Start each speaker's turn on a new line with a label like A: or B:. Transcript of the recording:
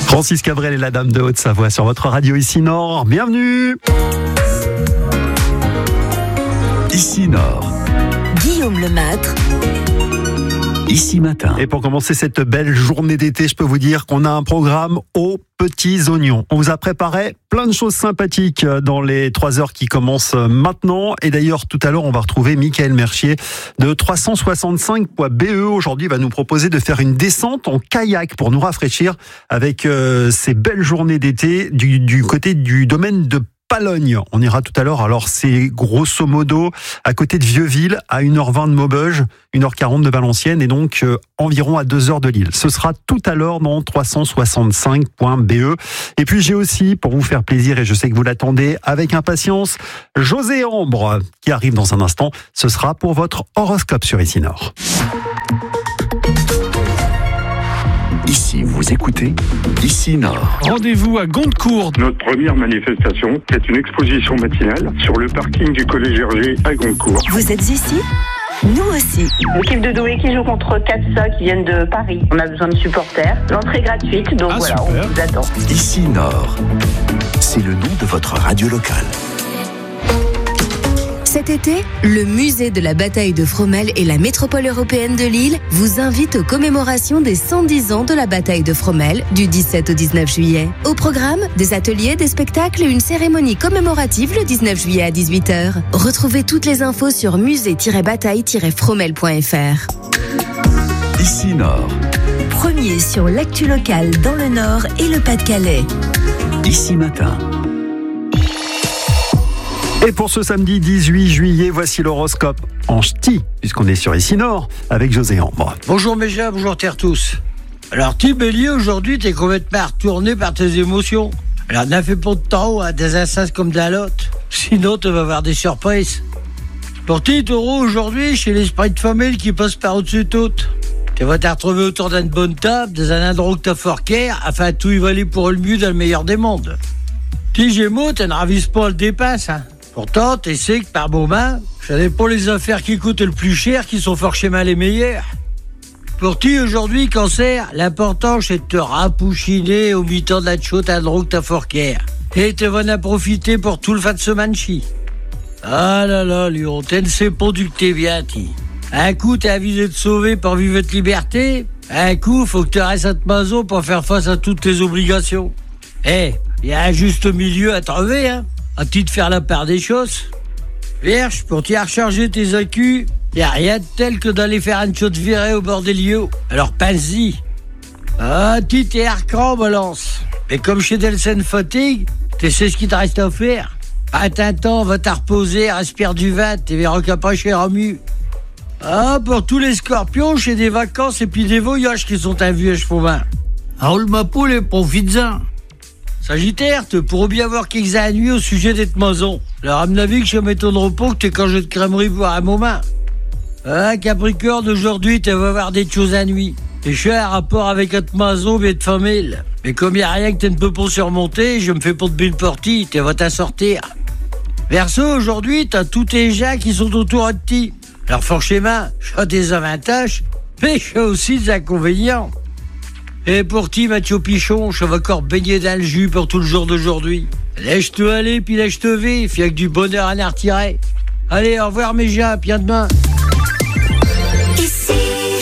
A: Francis Cabrel et la Dame de Haute-Savoie sur votre radio Ici Nord. Bienvenue.
B: Ici Nord.
C: Guillaume Lemâtre.
B: Ici Matin.
A: Et pour commencer cette belle journée d'été, je peux vous dire qu'on a un programme aux petits oignons. On vous a préparé plein de choses sympathiques dans les 3 heures qui commencent maintenant. Et d'ailleurs, tout à l'heure, on va retrouver Michael Mercier de 365.be. Aujourd'hui, il va nous proposer de faire une descente en kayak pour nous rafraîchir avec ces belles journées d'été du côté du domaine de Palogne. On ira tout à l'heure. Alors, c'est grosso modo à côté de Vieux-Ville, à 1h20 de Maubeuge, 1h40 de Valenciennes et donc environ à 2h de Lille. Ce sera tout à l'heure dans 365.be. Et puis, j'ai aussi, pour vous faire plaisir, et je sais que vous l'attendez avec impatience, José Ambre qui arrive dans un instant. Ce sera pour votre horoscope sur Ici Nord.
B: Ici, vous écoutez Ici Nord.
D: Rendez-vous à Gondecourt.
E: Notre première manifestation, c'est une exposition matinale sur le parking du Collège Hergé à Gondecourt.
C: Vous êtes ici ? Nous aussi.
F: L'équipe de Douai qui joue contre Katsa qui viennent de Paris. On a besoin de supporters. L'entrée est gratuite, donc voilà,
D: super.
F: on vous attend.
B: Ici Nord. C'est le nom de votre radio locale.
C: Cet été, le musée de la bataille de Fromelles et la métropole européenne de Lille vous invitent aux commémorations des 110 ans de la bataille de Fromelles du 17 au 19 juillet. Au programme, des ateliers, des spectacles et une cérémonie commémorative le 19 juillet à 18h. Retrouvez toutes les infos sur musée-bataille-fromelles.fr.
B: Ici Nord.
C: Premier sur l'actu locale dans le Nord et le Pas-de-Calais.
B: Ici Matin.
A: Et pour ce samedi 18 juillet, voici l'horoscope en ch'ti, puisqu'on est sur Ici Nord, avec José Ambre.
G: Bonjour mes gens, bonjour terre tous. Alors petit bélier, aujourd'hui t'es complètement retourné par tes émotions. Alors n'en fais pas de temps à des instances comme d'un lot, sinon tu vas avoir des surprises. Pour tes taureaux, aujourd'hui, chez l'esprit de famille qui passe par au-dessus de tout. Tu vas te retrouver autour d'une bonne table, dans un endroit que t'as forqué, afin de tout y valer pour le mieux dans le meilleur des mondes. Tes gémeaux, tu ne ravises pas le dépasse, hein. Pourtant, tu sais que par moment, ce n'est pas les affaires qui coûtent le plus cher qui sont forcément les meilleures. Pour ti, aujourd'hui, cancer, l'important c'est de te rapouchiner au mi-temps de la chaude à drogue ta forquère. Et tu vas en profiter pour tout le fin de semaine chi. Ah là là, Lyon, tu ne sais pas du que t'es bien, ti. Un coup, t'es avisé de sauver pour vivre votre liberté. Un coup, faut que tu restes à ta maison pour faire face à toutes tes obligations. Il y a un juste milieu à trouver, hein. À-t-il de faire la part des choses? Vierge, pour t'y recharger tes accus, y a rien de tel que d'aller faire une chaude virée au bord des lieux. Alors pense-y. Ah, t'es arcran, balance. Mais comme chez Delsen Fatigue, tu sais ce qu'il te reste à faire. À un temps, va te reposer, respire du vin, t'es verras qu'après cher mieux. Ah, pour tous les scorpions, j'ai des vacances et puis des voyages qui sont un vieux chemin. Roule ma poule et profites-en. Sagittaire, tu pourrais bien avoir quelques ennuis au sujet d'être maison. Alors, à mon avis, que je m'étonnerai pas que t'es quand je te crèmerai voir un moment. Ah, Capricorne, aujourd'hui, tu vas avoir des choses à nuit. T'es cher à rapport avec notre maison et de famille. Mais comme y a rien que tu ne peux pas surmonter, je me fais pas de belle partie, tu vas t'en sortir. Verseau, aujourd'hui, t'as tous tes gens qui sont autour de ti. Alors, forcément, j'ai des avantages, mais j'ai aussi des inconvénients. Et pour ti, Mathieu Pichon, je vais encore baigner dans le jus pour tout le jour d'aujourd'hui. Lèche-toi aller, puis lèche-te vie, fait que du bonheur à en retirer. Allez, au revoir mes gens, puis à demain.